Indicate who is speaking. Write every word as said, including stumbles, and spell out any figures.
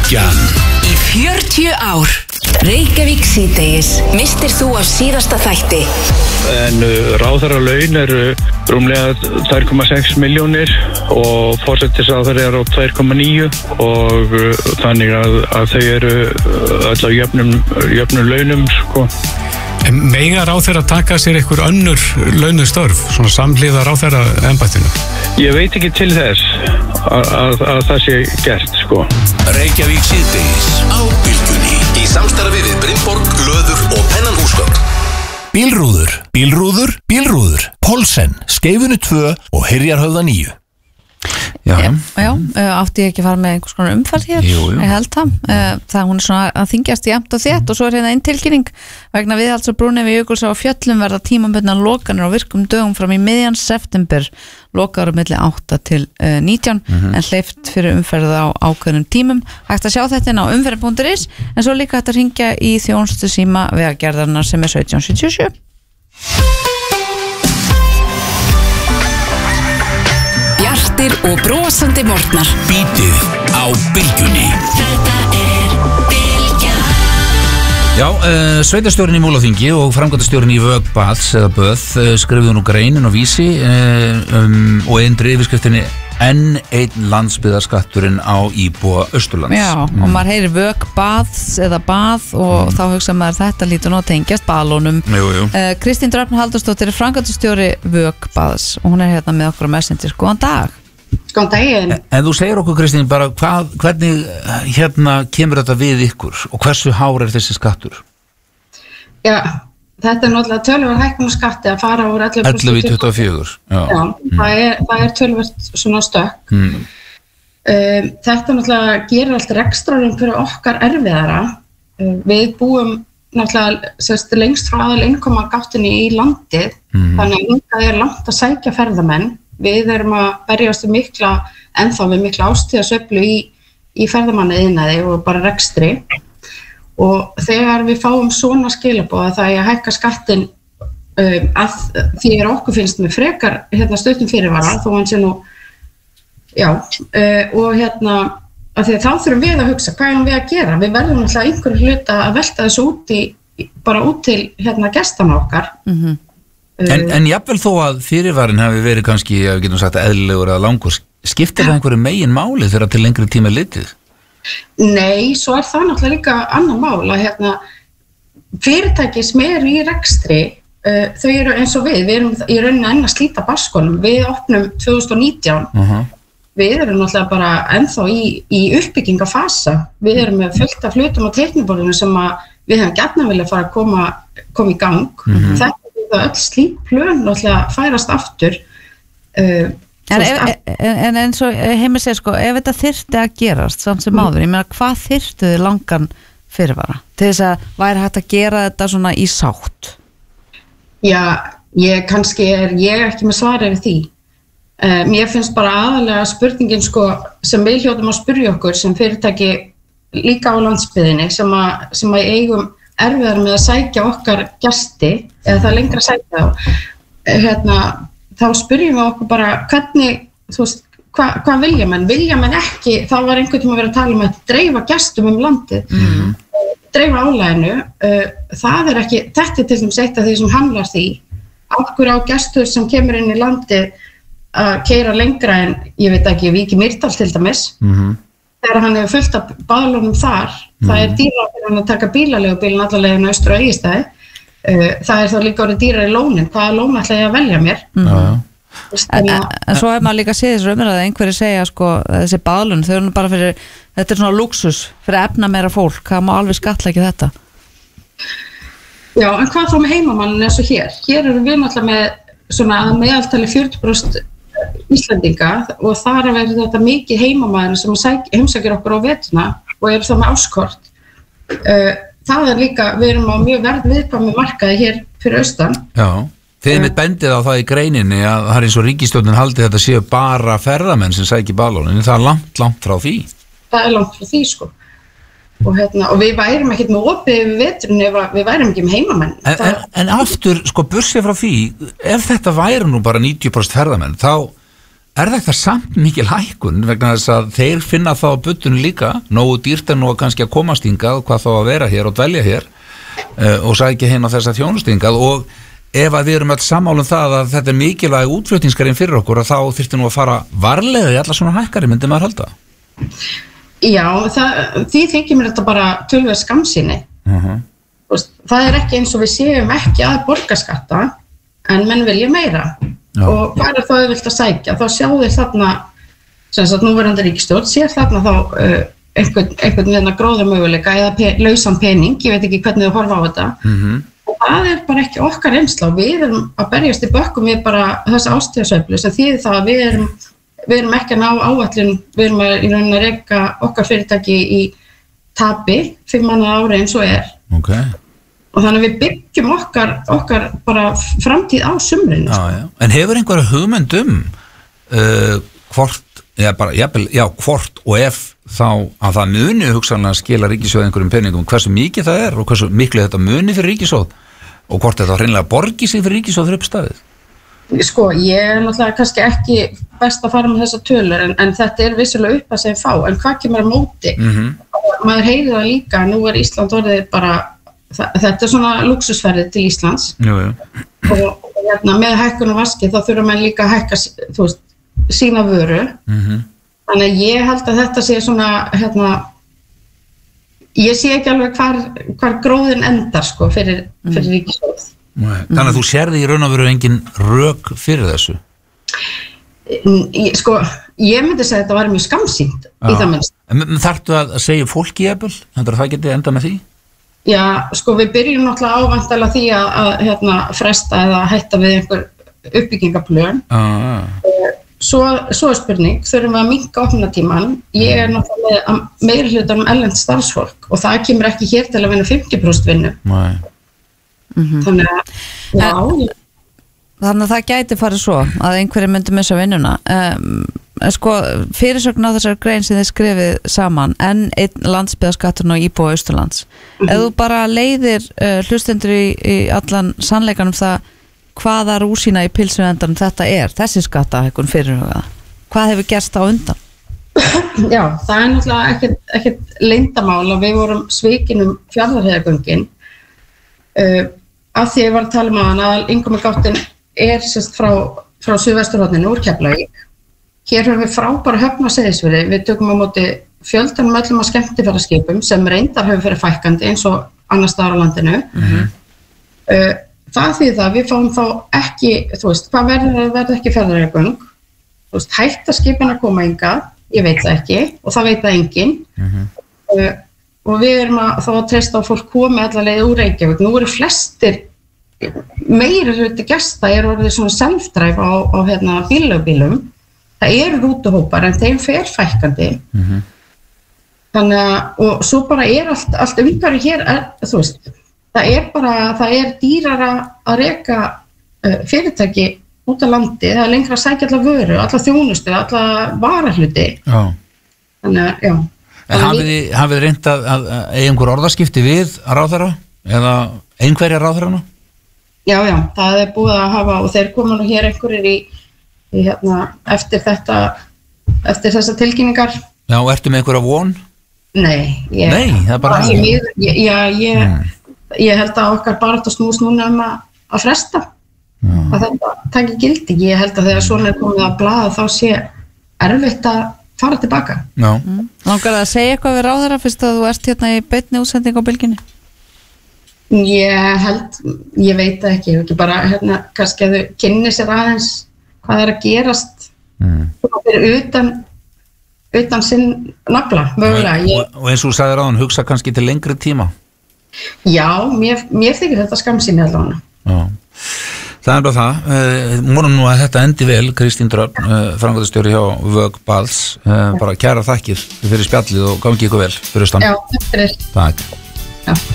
Speaker 1: Bylgjan
Speaker 2: Í fjörutíu ár Reykjavík síðdegis Mistir þú af síðasta þætti
Speaker 3: En uh, ráðherra laun eru rúmlega tvö komma sex milljónir og forsætisráðherra er á tvö komma níu og uh, þannig að, að þau eru uh, öll á jöfnum, jöfnum launum sko.
Speaker 4: En mega ráðherra taka sér einhver önnur launustörf, svona samhliða ráðherra embættinu?
Speaker 3: Ég veit ekki til þess að, að, að það sé gert sko.
Speaker 1: Reykjavík síðdegis á Bylgjunni Í samstarfi við Brynborg, Löður og Pennan húsgögn
Speaker 5: Bílrúður, bílrúður, bílrúður Pólsen, Skeifunu tvö og Hyrjarhöfða níu.
Speaker 6: Já, já, átti ég ekki að fara með einhvers konar umferð hér,
Speaker 5: jú, jú.
Speaker 6: Ég held það það hún er svona að þyngjast jafnt og þétt og svo er hérna einn tilkynning vegna viðhalds og brúni við Jökulsá og fjöllum verða tímabundnar lokanir á virkum dögum fram í miðjan september lokaður á milli átta til nítján
Speaker 7: Mhm.
Speaker 6: en hleypt fyrir umferð á ákveðnum tímum hægt að sjá þetta inn á umferð punktur is en svo líka hægt að hringja í þjónustu síma vegagerðarnar sem er sautján sjötíu og sjö
Speaker 2: Bjartir og brosandi morgnar
Speaker 1: Bítið á Bylgjunni
Speaker 2: Þetta er Bylgjan
Speaker 7: Já, uh, sveitarstjórinn í Múlaþingi og framkvæmdastjórinn í Vögbaðs eða Böð uh, skrifuðu nú greinin á Vísi uh, um, og eindri yfirskriftinni enn einn landsbyggðarskatturinn á íbúa Austurlands.
Speaker 6: Já, og maður heyrir vök, baðs eða bað og þá hugsa maður þetta lítur nú að tengjast baðlónum.
Speaker 7: Jú, jú.
Speaker 6: Uh, Kristín Dröfn Halldórsdóttir er framkvæmdastjóri vök, baðs og hún er hérna með okkur á Messenger. Góðan dag.
Speaker 8: Góðan daginn.
Speaker 7: En, en þú segir okkur, Kristín, bara hvað, hvernig uh, hérna kemur þetta við ykkur og hversu hár er þessi skattur?
Speaker 8: Já, þetta er náttúrulega töluvert hækkun á skatti að fara úr ellefu
Speaker 7: ellefu í tuttugu og fjögur. Já,
Speaker 8: Já, það er, það er töluvert svona stökk.
Speaker 7: Mm.
Speaker 8: Um, þetta náttúrulega gerir allt rekstrarinn fyrir okkar erfiðara. Um, við búum náttúrulega sérst, lengst frá aðal innkomagáttinni í landið,
Speaker 7: Mhm.
Speaker 8: þannig að hingað er langt að sækja ferðamenn. Við erum að berjast við mikla, ennþá við mikla ástíðasveiflu í, í ferðamanniðnaði og bara rekstri. Og þegar við fáum svona skilaboð að það er að hækka skattin um, að því að okkur finnst með frekar hérna, stuttum fyrirvara, þó hann sé nú, já, uh, og hérna, að því að þá þurfum við að hugsa, hvað erum við að gera? Við verðum alltaf einhverju hluta að velta þessu út í, bara út til hérna gestana okkar.
Speaker 6: Mm-hmm.
Speaker 7: En, en jafnvel þó að fyrirvarin hafi verið kannski, ef við getum sagt eðlilegur eða langur, skiptir það einhverju megin máli þegar til lengri tíma er litið?
Speaker 8: Nei, svo er það náttúrulega líka annar mál að hérna, fyrirtæki sem eru í rekstri, uh, þau eru eins og við, við erum í rauninni enn að slíta baskonum, við opnum tvö þúsund og nítján,
Speaker 7: Uh-huh.
Speaker 8: við erum náttúrulega bara ennþá í, í uppbyggingafasa, við erum með fullt af hlutum á teikniborðinu sem að við hefum gjarnan vilja fara að koma, koma í gang,
Speaker 6: Mhm.
Speaker 8: þetta er það öll slík plön náttúrulega færast aftur. Uh,
Speaker 6: En, ef, en, en eins og heimir segir sko, ef þetta þyrfti að gerast samt sem áður, ég meina hvað þyrftu þið langan fyrirvara til þess að væri hægt að gera þetta svona í sátt?
Speaker 8: Já, ég kannski er ég ekki með svar yfir því. Uh, mér finnst bara aðalega spurningin sko, sem við hljótum að spyrja okkur sem fyrirtæki líka á landsbyggðinni sem, a, sem að eigum erfiðar með að sækja okkar gesti eða það lengra að sækja þá. Uh, hérna, þá spyrjum við okkur bara hvernig, þú veist, hvað hva vilja menn? Vilja menn ekki, þá var einhvern tíma að vera að tala um að dreifa gestum um landið,
Speaker 7: Mm.
Speaker 8: dreifa álæginu, uh, það er ekki, þetta er til dæmis eitt af því sem handlar því, okkur á gestur sem kemur inn í landið að keyra lengra en, ég veit ekki, Víki Mýrdal til dæmis,
Speaker 7: Mm-hmm.
Speaker 8: þegar hann hefur fullt af baðlónum þar, það er dýra fyrir hann að taka bílaleigubílinn alla leiðina austur á Egilsstaði. Uh, það er þá líka orðið dýrar í lónin, hvaða lón ætla ég að velja mér?
Speaker 6: Mm. En, en, en svo hefur maður líka séð þessu umræðu að einhverju segja sko, þessi baðlun, þau eru bara fyrir, þetta er svona luxus fyrir að efna meira fólk, það má alveg skattleggja þetta.
Speaker 8: Já, en hvað þá með heimamannin eins og hér? Hér eru við náttúrulega með svona að meðaltali fjörutíu prósent Íslendinga og þar að vera þetta mikið heimamaður sem heimsækir okkur á vetuna og eru það með áskort. Uh, það er líka, við erum á mjög verð viðkvæmi markaði hér fyrir austan.
Speaker 7: Já, þið mitt bendið á það í greininni að það er eins og ríkisstjórnin haldi þetta séu bara ferðamenn sem sækir ballónin, það er langt, langt frá því.
Speaker 8: Það er langt frá því, sko. Og, hérna, og við værum ekkert með opið við veturinn ef við værum ekki með heimamenn.
Speaker 7: En, en, en aftur, sko, bursið frá því, ef þetta væri nú bara níutíu prósent ferðamenn, þá er þetta samt mikil hækkun vegna þess að þeir finna þá buttun líka, nógu dýrt en nú kannski að komast hingað, hvað þá að vera hér og dvelja hér uh, og sækja hérna þessa þjónustingað og ef að við erum öll sammálum það að þetta er mikilvæg útflutningskarinn fyrir okkur að þá þyrfti nú að fara varlega í alla svona hækkari, myndi maður halda?
Speaker 8: Já, það, því þykir mér þetta bara tölvöð skamsýni. Uh-huh. Það er ekki eins og við séum ekki að borga skatta en menn vilja meira. Já. Og hvað er það við vilt að sækja? Þá sjáum við þarna, sem sagt núverandi ríkisstjórn, sér þarna þá uh, einhvern, einhvern veginn gróðamöguleika eða pe- lausan pening, ég veit ekki hvernig þú horfa á þetta. Uh-huh. Og það er bara ekki okkar reynsla og við erum að berjast í bökkum við bara þessa ástíðasveiflu sem þýðir það að við erum, við erum ekki að ná áætlun, við erum að, í rauninni að reka okkar fyrirtæki í tapi fimm manna ári eins og er.
Speaker 7: Okay.
Speaker 8: Og þannig við byggjum okkar, okkar bara framtíð á sumrinu.
Speaker 7: Já, já. En hefur einhverja hugmynd um uh, hvort, já, bara, já, já, hvort og ef þá að það muni hugsanlega skila ríkissjóð einhverjum peningum, hversu mikið það er og hversu miklu þetta muni fyrir ríkissjóð og hvort þetta hreinlega borgi sig fyrir ríkissjóð fyrir uppstæðið?
Speaker 8: Sko, ég er náttúrulega kannski ekki best að fara með þessa tölur en, en þetta er vissulega upp að segja fá, en hvað kemur á móti? Mm-hmm. Maður heyrir það líka, nú er Ísland orðið bara, það, þetta er svona lúxusferðið til Íslands. Jú, jú. Og, og hérna, með hækkun og vaski þá þurfa menn líka að hækka, þú veist, sína vöru. Mhm. Þannig að ég held að þetta sé svona, hérna, ég sé ekki alveg hvar, hvar gróðin endar, sko, fyrir, fyrir ríkissjóð.
Speaker 7: Þannig að þú sérði í raun og veru engin rök fyrir þessu?
Speaker 8: Ég, sko, ég myndi segja að þetta var mjög skamsýnt í það minnst.
Speaker 7: En þarftu að segja fólki jafnvel? Þannig að það geti enda með því?
Speaker 8: Já, sko, við byrjum náttúrulega ávæntalega því að, að hérna, fresta eða hætta við einhver uppbyggingaplön. Ah. Svo, svo er spurning, þurfum við að minnka opnunatíman. Ég er náttúrulega með meiri hlutar um erlent starfsfólk og það kemur ekki hér til að vinna fimmtíu prósent vinnu. Nei. Mm-hmm. Þannig að, já. En,
Speaker 6: þannig að það gæti farið svo að einhverju myndi missa vinnuna. Um, sko, fyrirsögn á þessar grein sem þið skrifið saman, enn einn landsbyggðarskatturinn á íbúa Austurlands. Mm-hmm. Ef þú bara leiðir uh, hlustendur í, í allan sannleikanum það hvaða rúsína í pilsuendanum þetta er, þessi skattahækkun fyrirhugaða. Hvað hefur gerst á undan?
Speaker 8: Já, það er náttúrulega ekkert, ekkert leyndamál að við vorum svikin um Fjarðarheiðargöngin uh, af því ég var að tala um að að innkomugáttin er sérst frá, frá suðvesturhorninu úr Keflavík. Hér höfum við frábæra höfn á Seyðisfirði, við tökum á móti fjöldanum öllum að skemmtiferðaskipum sem reyndar hefur verið fækkandi eins og annars staðar á landinu. Mm-hmm. uh, Það því það, við fáum þá ekki, þú veist, hvað verður að verða ekki Fjarðarheiðargöng, þú veist, hætta skipin að koma hingað, ég veit það ekki og það veit það enginn. Mm-hmm. uh, og við erum að þá að treysta á fólk komi allavega úr Reykjavík. Nú eru flestir, meiri hluti gesta er orðið svona self-drive á, á hérna, bílaubílum. Það eru rútuhópar en þeim fer fækkandi. Mm-hmm. Þannig að, og svo bara er allt, allt umhverfi hér, er, þú veist, það er bara, það er dýrara að reka uh, fyrirtæki út af landi, það er lengra að sækja alla vöru, alla þjónustu, alla varahluti. Já. Þannig að, já.
Speaker 7: En hafið þið, hafið þið reynt að, að eiga einhver orðaskipti við ráðherra eða einhverja ráðherrana?
Speaker 8: Já, já, það er búið að hafa og þeir koma nú hér einhverjir í, í hérna, eftir þetta, eftir þessa tilkynningar.
Speaker 7: Já, ertu með einhverja von?
Speaker 8: Nei, ég...
Speaker 7: Nei, það er bara...
Speaker 8: Ég, ég, já, ég... Hmm. Ég held að okkar bara að snúst núna um að, að fresta Já. Að þetta taki gildi. Ég held að þegar svona er komið að blaða þá sé erfitt að fara tilbaka.
Speaker 6: Já. Mm. Langar að segja eitthvað við ráðherra fyrst að þú ert hérna í beinni útsending á Bylgjunni?
Speaker 8: Ég held, ég veit það ekki, ekki bara hérna kannski að þau kynni sér aðeins hvað er að gerast mm. fyrir utan utan sinn nafla mögulega.
Speaker 7: Og, og, og eins og þú sagðir áðan, hugsa kannski til lengri tíma.
Speaker 8: Já, mér, mér þykir þetta skamsýni allavega. Já,
Speaker 7: það er bara það. Uh, Mónum nú að þetta endi vel, Kristín Dröfn, uh, framkvæmdastjóri hjá Vög Bals. Uh, bara kæra þakkir fyrir spjallið og gangi ykkur vel fyrir stann.
Speaker 8: Já, takk fyrir.
Speaker 7: Takk.
Speaker 8: Já.